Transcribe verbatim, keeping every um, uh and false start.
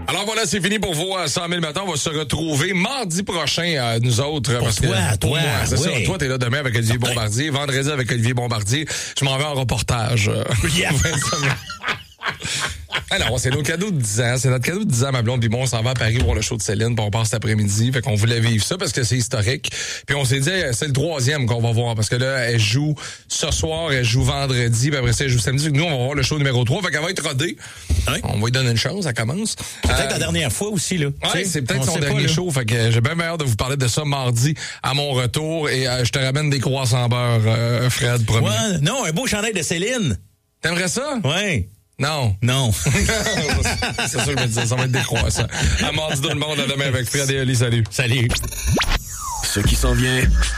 Alors voilà, c'est fini pour vous à cent mille matins. On va se retrouver mardi prochain, euh, nous autres. Pour parce toi, que, pour toi, moi, c'est oui. ça. Toi, t'es là demain avec Olivier Bombardier. Vendredi avec Olivier Bombardier. Je m'en vais en reportage. Euh, Yeah. Alors, c'est nos cadeaux de dix ans. C'est notre cadeau de dix ans, ma blonde. Puis bon, on s'en va à Paris pour le show de Céline. Puis on part cet après-midi. Fait qu'on voulait vivre ça parce que c'est historique. Puis on s'est dit, c'est le troisième qu'on va voir. Parce que là, elle joue ce soir, elle joue vendredi. Puis après ça, elle joue samedi. Fait que nous, on va voir le show numéro trois. Fait qu'elle va être rodée. Oui. On va lui donner une chance. Ça commence. Peut-être Euh, la dernière fois aussi, là. Ouais, c'est peut-être On son sait dernier pas, show. Fait que j'ai bien hâte de vous parler de ça mardi à mon retour. Et euh, je te ramène des croissants beurre, euh, Fred, promis. Ouais, non, un beau chandail de Céline. T'aimerais ça? Ouais. Non. Non. C'est ça que je me disais, ça va être des croissants. À mardi tout le monde, à demain avec Fred et Oli, salut. Salut. Ce qui s'en vient